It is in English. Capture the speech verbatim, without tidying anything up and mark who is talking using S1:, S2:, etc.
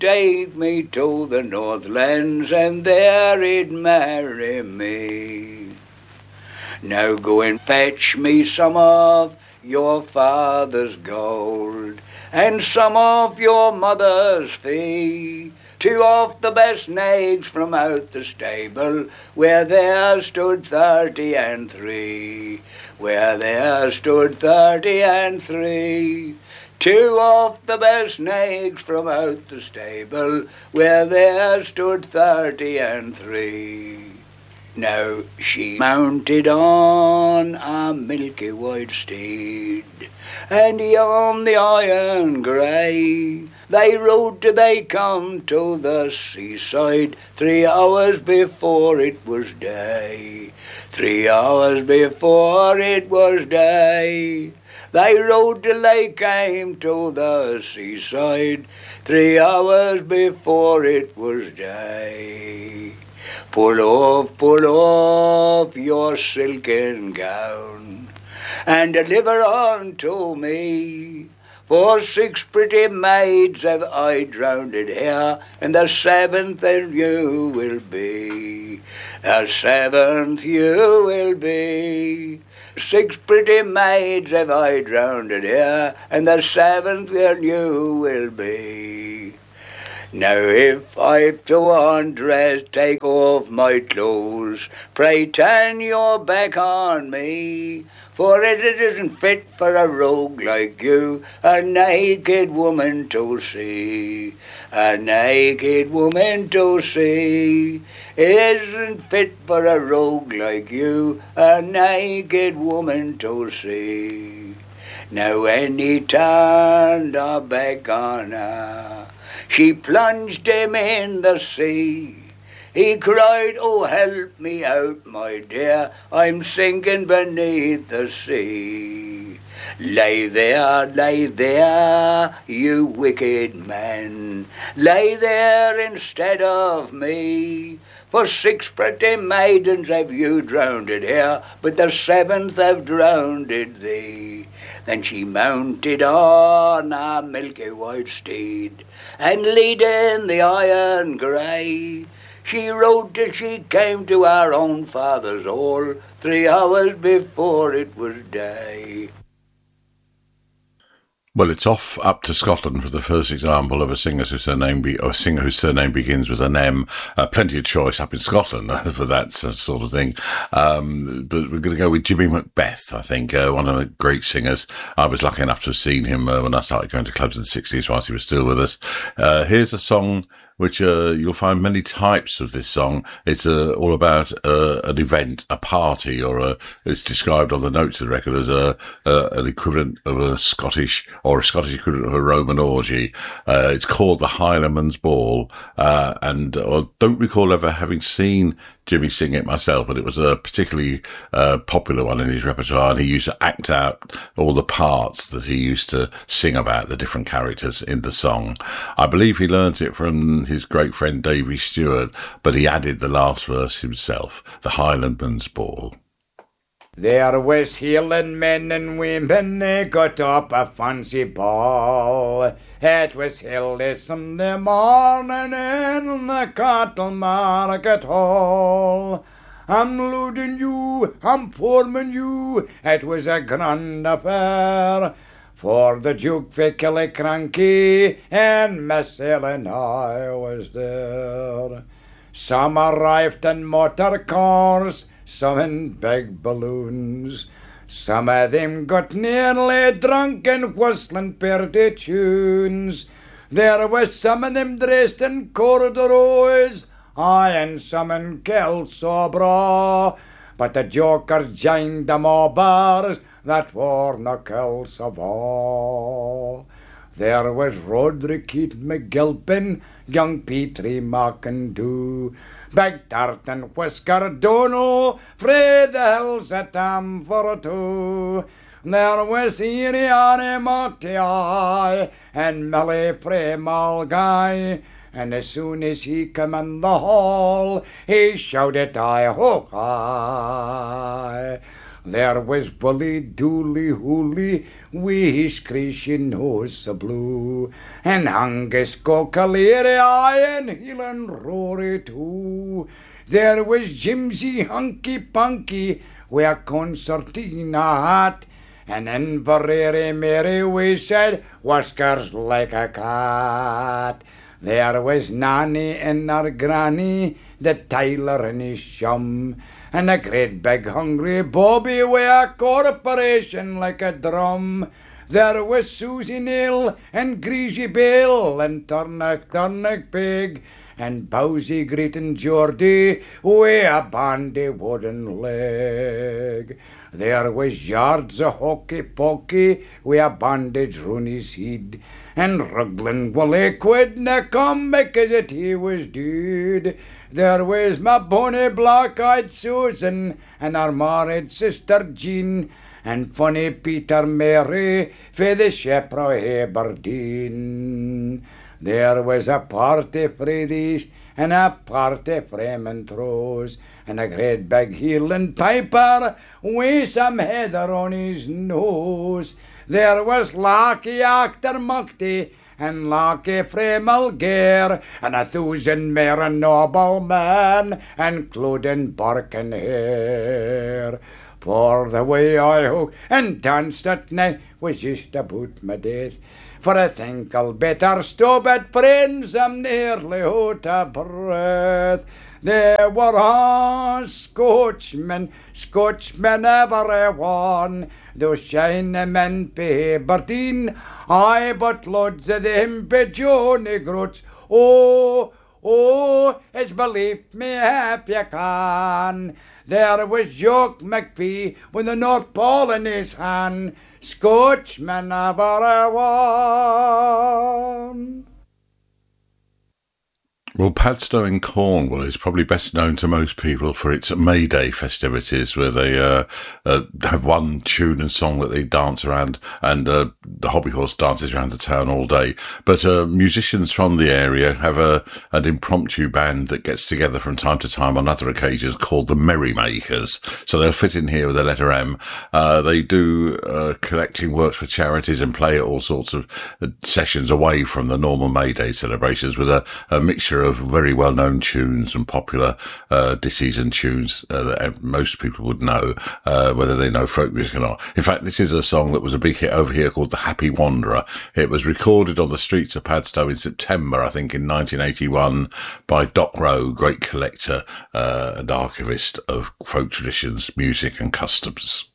S1: take me to the Northlands, and there he'd marry me. Now go and fetch me some of your father's gold, and some of your mother's fee, two of the best nags from out the stable, where there stood thirty and three, where there stood thirty and three. Two of the best nags from out the stable, where there stood thirty and three. Now she mounted on a milky white steed, and he on the iron grey. They rode till they come to the seaside, three hours before it was day. Three hours before it was day. They rode till they came to the seaside, three hours before it was day. Pull off, pull off your silken gown, and deliver unto me, for six pretty maids have I drowned here, and the seventh and you will be. The seventh you will be. Six pretty maids have I drowned here, and the seventh and you will be. Now if I've to undress, take off my clothes, pray turn your back on me, for it isn't fit for a rogue like you, a naked woman to see, a naked woman to see. It isn't fit for a rogue like you, a naked woman to see. Now when he turned her back on her, she plunged him in the sea. He cried, oh, help me out, my dear, I'm sinking beneath the sea. Lay there, lay there, you wicked man, lay there instead of me. For six pretty maidens have you drowned here, but the seventh have drowned thee. Then she mounted on a milky white steed, and leading the iron grey, she rode till she came to her own father's hall, three hours before it was day.
S2: Well, it's off up to Scotland for the first example of a singer whose surname be, or a singer whose surname begins with an M. Uh, plenty of choice up in Scotland for that sort of thing. Um, but we're going to go with Jimmy Macbeth, I think, uh, one of the great singers. I was lucky enough to have seen him uh, when I started going to clubs in the sixties whilst he was still with us. Uh, here's a song which uh, you'll find many types of this song. It's uh, all about uh, an event, a party, or a, it's described on the notes of the record as a, a an equivalent of a Scottish, or a Scottish equivalent of a Roman orgy. Uh, it's called the Highlandman's Ball, uh, and I don't recall ever having seen Jimmy sing it myself, but it was a particularly uh, popular one in his repertoire, and he used to act out all the parts that he used to sing about, the different characters in the song. I believe he learnt it from his great friend Davy Stewart, but he added the last verse himself, the Highlandman's Ball.
S3: There was Highland men and women, they got up a fancy ball. It was held this in the morning in the cattle market hall. I'm loading you, I'm forming you, it was a grand affair. For the Duke of Killiecrankie and Miss Eleanor was there. Some arrived in motor cars, some in big balloons. Some of them got nearly drunk and whistling pretty tunes. There was some of them dressed in corduroys, aye, and some in kilts or bra. But the jokers joined them all bars that wore no kilts of all. There was Roderick Keith McGilpin, young Petrie McIndoo, Big Tart and Whisker Donal, frae the hills at Tam for two. There was Iriane Motiai and Millie frae Mulgai, and as soon as he came in the hall, he shouted, "I ho hi!" There was Wully Dooley Hooly, wi' his creasy nose so blue, and Angus go Caleary, aye, and Helen Rory too. There was Jimsy Hunky Punky, wi' a concertina hat, and Inverary Mary we said, whiskers like a cat. There was Nanny and her granny, the tailor and his chum, and a great big hungry Bobby wi' a corporation like a drum. There was Susie Nill and Greasy Bill and Turnock Turnock Pig, and Bowsy Greetin' Geordie wi' a bandy wooden leg. There was Yards a Hockey Pocky wi' a bandage round his head, and Ruglin Wully quidna come because it he was dead. There was my bonny black-eyed Susan and her married sister Jean, and funny Peter Mary for the shepherd o' Aberdeen. There was a party frae the east and a party frae Montrose, and a great big Highland piper wi' some heather on his nose. There was Larky Actor Muckty and Larky frae Mulgare, and a thousand mair noble men, including Burke and Hare. For the way I hooked and danced at night was just about my death, for I think I'll better stop at Prince, I'm nearly out of breath. There were all Scotchmen, Scotchmen every one, those shining men be Aberdeen, aye, but loads of them be Johnny Groats. Oh, oh, it's believe me if you can. There was Jock McPhee with the North Pole in his hand, Scotchman every one.
S2: Well, Padstow in Cornwall is probably best known to most people for its May Day festivities, where they uh, uh, have one tune and song that they dance around, and uh, the hobby horse dances around the town all day. But uh, musicians from the area have a an impromptu band that gets together from time to time on other occasions called the Merrymakers. So they'll fit in here with the letter M. Uh, they do uh, collecting works for charities and play at all sorts of sessions away from the normal May Day celebrations with a, a mixture of very well-known tunes and popular uh, ditties and tunes uh, that most people would know, uh, whether they know folk music or not. In fact, this is a song that was a big hit over here called The Happy Wanderer. It was recorded on the streets of Padstow in September, I think, in nineteen eighty-one by Doc Rowe, great collector uh, and archivist of folk traditions, music and customs.